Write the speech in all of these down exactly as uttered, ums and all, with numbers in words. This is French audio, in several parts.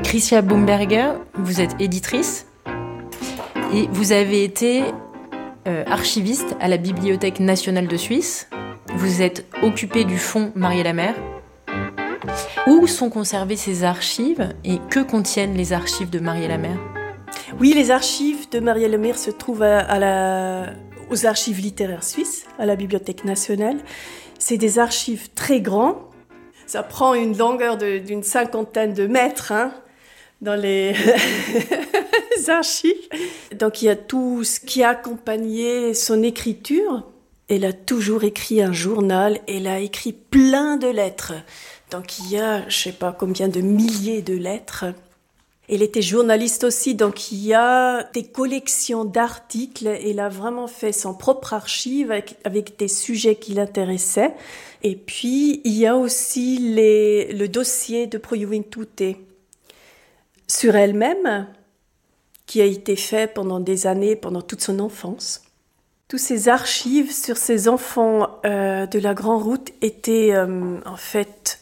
Patricia Baumberger, vous êtes éditrice et vous avez été euh, archiviste à la Bibliothèque nationale de Suisse. Vous êtes occupée du fonds Marie-et-la-Mer. Où sont conservées ces archives et que contiennent les archives de Marie-et-la-Mer ? Oui, les archives de Marie-et-la-Mer se trouvent à, à la, aux archives littéraires suisses, à la Bibliothèque nationale. C'est des archives très grands. Ça prend une longueur de, d'une cinquantaine de mètres hein, dans les archives. Donc il y a tout ce qui a accompagné son écriture. Elle a toujours écrit un journal, elle a écrit plein de lettres. Donc il y a, je ne sais pas combien de milliers de lettres. Elle était journaliste aussi, donc il y a des collections d'articles. Elle a vraiment fait son propre archive avec, avec des sujets qui l'intéressaient. Et puis, il y a aussi les, le dossier de Pro Juventute sur elle-même, qui a été fait pendant des années, pendant toute son enfance. Tous ces archives sur ces enfants euh, de la Grande Route étaient euh, en fait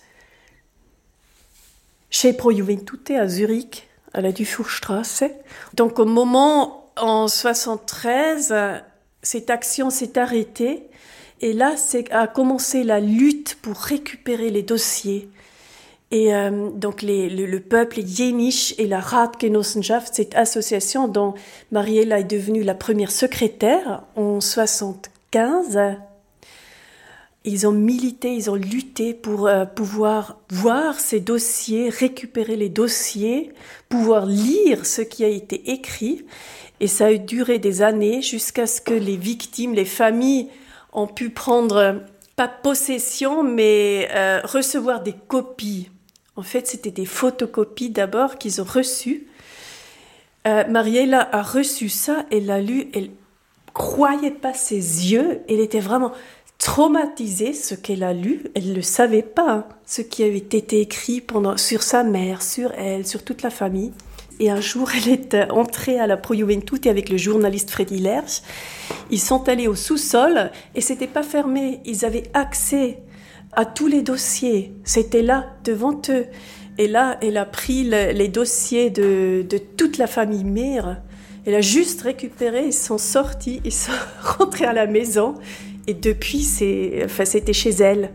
chez Pro Juventute à Zurich, à la Dufourstrasse. Donc au moment, en soixante-treize, cette action s'est arrêtée. Et là, c'est, a commencé la lutte pour récupérer les dossiers. Et euh, donc les, le, le peuple Jenisch et la Ratgenossenschaft, cette association dont Mariella est devenue la première secrétaire en soixante-quinze, ils ont milité, ils ont lutté pour euh, pouvoir voir ces dossiers, récupérer les dossiers, pouvoir lire ce qui a été écrit. Et ça a duré des années jusqu'à ce que les victimes, les familles ont pu prendre, pas possession, mais euh, recevoir des copies. En fait, c'était des photocopies d'abord qu'ils ont reçues. Euh, Mariella a reçu ça, elle l'a lu, elle croyait pas ses yeux, elle était vraiment traumatisée, ce qu'elle a lu, elle ne savait pas, hein, ce qui avait été écrit pendant, sur sa mère, sur elle, sur toute la famille. Et un jour, elle est entrée à la Pro Juventute avec le journaliste Freddy Lerch. Ils sont allés au sous-sol et c'était pas fermé. Ils avaient accès à tous les dossiers. C'était là, devant eux. Et là, elle a pris le, les dossiers de, de toute la famille Mère. Elle a juste récupéré, ils sont sortis, ils sont rentrés à la maison. Et depuis, c'est, enfin, c'était chez elle.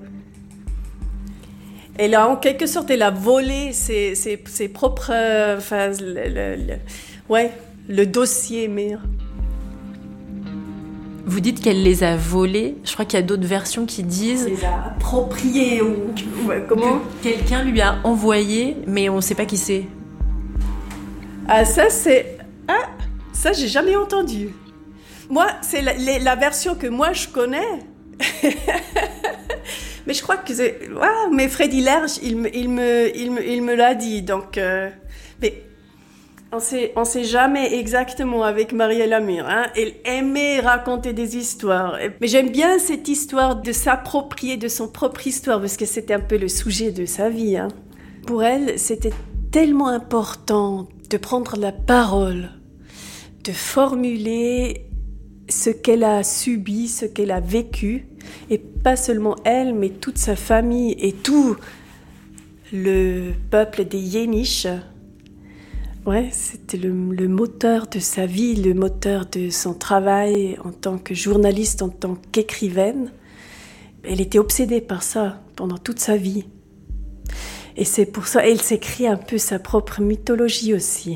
Elle a en quelque sorte, elle a volé ses, ses, ses propres, euh, enfin, le, le, le, ouais, le dossier Mère. Vous dites qu'elle les a volés. Je crois qu'il y a d'autres versions qui disent... Elle les a appropriés ou... Ouais, comment ? Que quelqu'un lui a envoyé, mais on ne sait pas qui c'est. Ah, ça, c'est... Ah, ça, j'ai jamais entendu. Moi, c'est la, la, la version que moi, je connais. Mais je crois que c'est... Ah, mais Freddy Lerch, il me, il me, il me, il me l'a dit, donc... Euh... Mais... On sait, on sait jamais exactement avec Marie-et-la-Mer, hein. Elle aimait raconter des histoires. Mais j'aime bien cette histoire de s'approprier de son propre histoire parce que c'était un peu le sujet de sa vie, hein. Pour elle, c'était tellement important de prendre la parole, de formuler ce qu'elle a subi, ce qu'elle a vécu. Et pas seulement elle, mais toute sa famille et tout le peuple des Jenisch. Ouais, c'était le, le moteur de sa vie, le moteur de son travail en tant que journaliste, en tant qu'écrivaine. Elle était obsédée par ça pendant toute sa vie. Et c'est pour ça qu'elle s'est créée un peu sa propre mythologie aussi.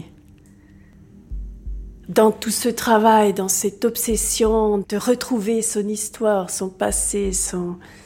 Dans tout ce travail, dans cette obsession de retrouver son histoire, son passé, son...